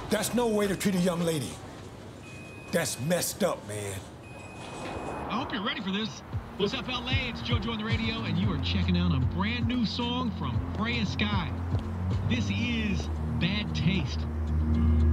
That's no way to treat a young lady. That's messed up, man. I hope you're ready for this. What's up, LA? It's JoJo on the radio, and you are checking out a brand new song from Freya Sky. This is Bad Taste.